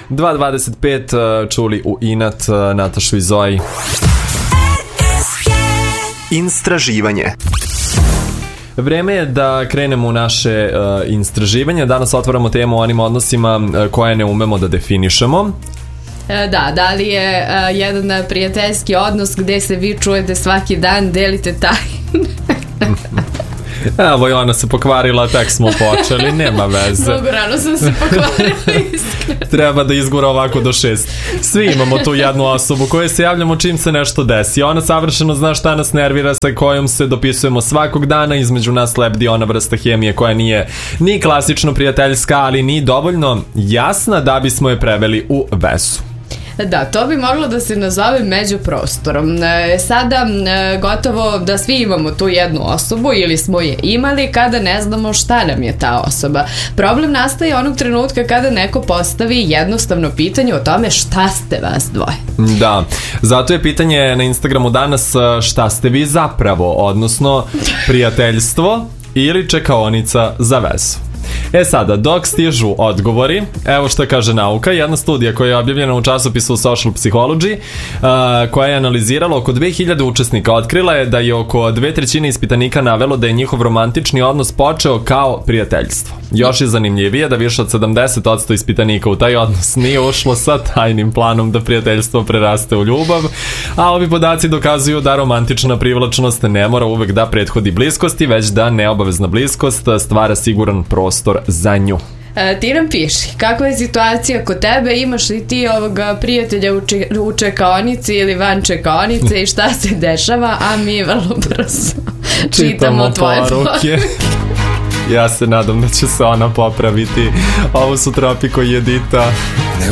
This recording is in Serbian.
2.25 čuli u inat Natašu i Zoji. Istraživanje. Vreme je da krenemo u naše istraživanje. Danas otvaramo temu o onim odnosima koje ne umemo da definišemo. Da li je jedan prijateljski odnos gde se vi čujete svaki dan, delite tajne? Evo i ona se pokvarila, tek smo počeli, nema veze. Mnogo rano sam se pokvarila, iskreno. Treba da izgura ovako do 6. Svi imamo tu jednu osobu kojoj se javljamo čim se nešto desi. Ona savršeno zna šta nas nervira, sa kojom se dopisujemo svakog dana. Između nas lebdi ona vrsta hemije koja nije ni klasično prijateljska, ali ni dovoljno jasna da bismo je preveli u vezu. Da, to bi moglo da se nazove međuprostorom. Sada gotovo da svi imamo tu jednu osobu ili smo je imali kada ne znamo šta nam je ta osoba. Problem nastaje onog trenutka kada neko postavi jednostavno pitanje o tome šta ste vas dvoje. Da, zato je pitanje na Instagramu danas šta ste vi zapravo, odnosno prijateljstvo ili čekaonica za vezu. Sada, dok stižu odgovori, evo što kaže nauka. Jedna studija koja je objavljena u časopisu Social Psychology, koja je analizirala oko 2000 učesnika, otkrila je da je oko 2/3 ispitanika navelo da je njihov romantični odnos počeo kao prijateljstvo. Još je zanimljivije da više od 70% ispitanika u taj odnos nije ušlo sa tajnim planom da prijateljstvo preraste u ljubav, a ovi podaci dokazuju da romantična privlačnost ne mora uvek da prethodi bliskosti, već da neobavezna bliskost stvara siguran prostor za nju. Ti nam piši, kakva je situacija kod tebe, imaš li ti ovoga prijatelja u čekaonici ili van čekaonice i šta se dešava, a mi vrlo brzo čitamo tvoje poruke. Ja se nadam da će se ona popraviti. Ovo su Tropiko i Edita.